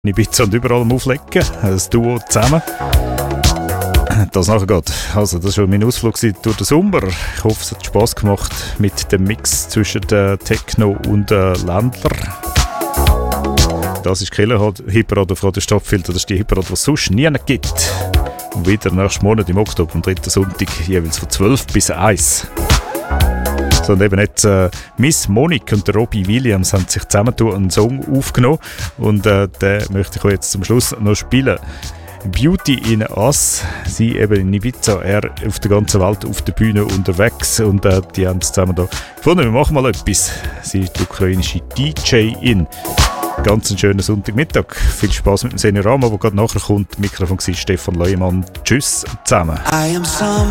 Ibiza und überall am Auflegen, das Duo zusammen. Das nachher geht. Also, das war mein Ausflug durch den Sommer. Ich hoffe, es hat Spass gemacht mit dem Mix zwischen Techno und Ländler. Das ist die Hitparade von der Stadtfilter. Das ist die Hitparade, die es sonst nie gibt. Und wieder nächsten Monat im Oktober, am 3. Sonntag, jeweils von 12 bis 1. So, und eben jetzt Miss Monique und der Robbie Williams haben sich zusammen einen Song aufgenommen und den möchte ich euch jetzt zum Schluss noch spielen. Beauty in Us, sie eben in Ibiza, er auf der ganzen Welt auf der Bühne unterwegs und die haben zusammen da gefunden, wir machen mal etwas. Sie ist die ukrainische DJ-In. Ganz einen schönen Sonntagmittag. Viel Spaß mit dem Seniorama, der gerade nachher kommt. Mikrofon war Stefan Leumann. Tschüss zusammen.